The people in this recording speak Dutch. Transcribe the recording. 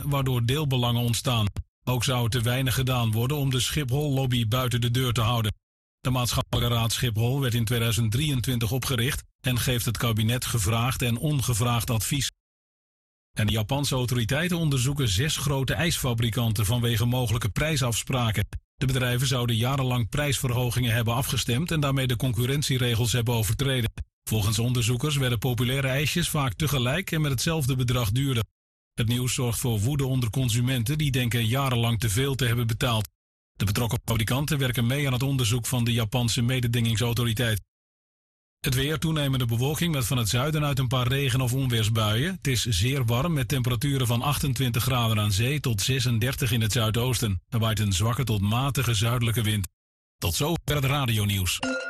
waardoor deelbelangen ontstaan. Ook zou er te weinig gedaan worden om de Schiphol-lobby buiten de deur te houden. De Maatschappelijke Raad Schiphol werd in 2023 opgericht en geeft het kabinet gevraagd en ongevraagd advies. En de Japanse autoriteiten onderzoeken 6 grote ijsfabrikanten vanwege mogelijke prijsafspraken. De bedrijven zouden jarenlang prijsverhogingen hebben afgestemd en daarmee de concurrentieregels hebben overtreden. Volgens onderzoekers werden populaire ijsjes vaak tegelijk en met hetzelfde bedrag duurder. Het nieuws zorgt voor woede onder consumenten die denken jarenlang te veel te hebben betaald. De betrokken fabrikanten werken mee aan het onderzoek van de Japanse mededingingsautoriteit. Het weer, toenemende bewolking met van het zuiden uit een paar regen- of onweersbuien. Het is zeer warm met temperaturen van 28 graden aan zee tot 36 in het zuidoosten. Er waait een zwakke tot matige zuidelijke wind. Tot zover het radionieuws.